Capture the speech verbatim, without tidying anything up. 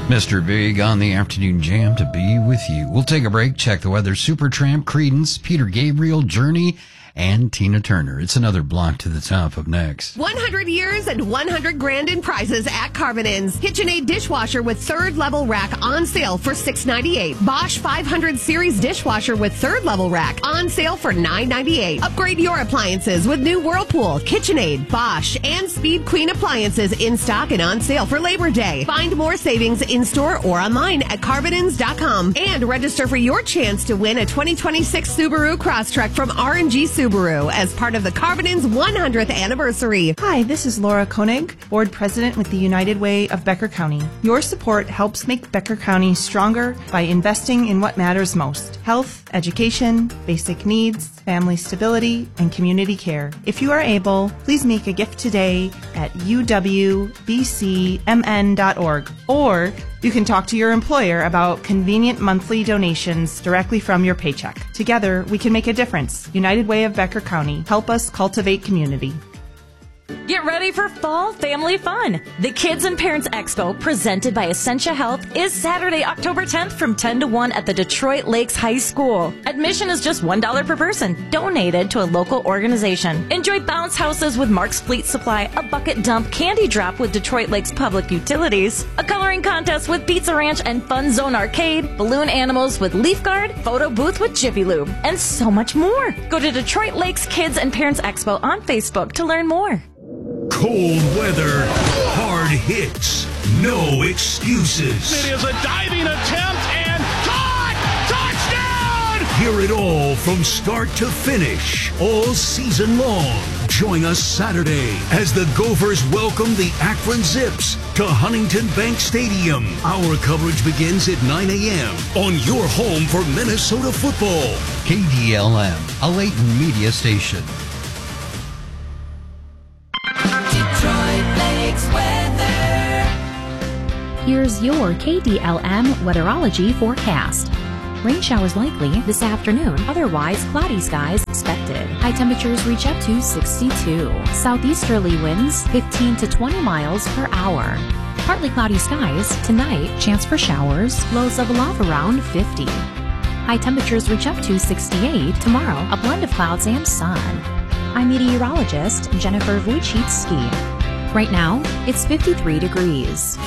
Mister Big on the afternoon jam to be with you. We'll take a break, check the weather. Supertramp, Creedence, Peter Gabriel, Journey, and Tina Turner. It's another block to the top of next. one hundred years and one hundred grand in prizes at Carbonins. KitchenAid dishwasher with third level rack on sale for six ninety-eight. Bosch five hundred series dishwasher with third level rack on sale for nine ninety-eight. Upgrade your appliances with new Whirlpool, KitchenAid, Bosch, and Speed Queen appliances in stock and on sale for Labor Day. Find more savings in store or online at carbonins dot com and register for your chance to win a twenty twenty-six Subaru Crosstrek from R and G Subaru as part of the Carbonins one hundredth anniversary. Hi, this is Laura Koenig, Board President with the United Way of Becker County. Your support helps make Becker County stronger by investing in what matters most: health, education, basic needs, family stability, and community care. If you are able, please make a gift today at u w b c m n dot org, or you can talk to your employer about convenient monthly donations directly from your paycheck. Together, we can make a difference. United Way of Becker County. Help us cultivate community. Get ready for fall family fun. The Kids and Parents Expo, presented by Essentia Health, is Saturday, October tenth from ten to one at the Detroit Lakes High School. Admission is just one dollar per person, donated to a local organization. Enjoy bounce houses with Mark's Fleet Supply, a bucket dump candy drop with Detroit Lakes Public Utilities, a coloring contest with Pizza Ranch and Fun Zone Arcade, balloon animals with Leaf Guard, photo booth with Jiffy Lube, and so much more. Go to Detroit Lakes Kids and Parents Expo on Facebook to learn more. Cold weather, hard hits, no excuses. It is a diving attempt and caught! Touchdown! Hear it all from start to finish, all season long. Join us Saturday as the Gophers welcome the Akron Zips to Huntington Bank Stadium. Our coverage begins at nine a.m. on your home for Minnesota football. K D L M, a Layton media station. Here's your K D L M weatherology forecast. Rain showers likely this afternoon, otherwise cloudy skies expected. High temperatures reach up to sixty-two. Southeasterly winds fifteen to twenty miles per hour. Partly cloudy skies tonight, chance for showers, lows of love around fifty. High temperatures reach up to sixty-eight tomorrow, a blend of clouds and sun. I'm meteorologist Jennifer Wojcicki. Right now, it's fifty-three degrees.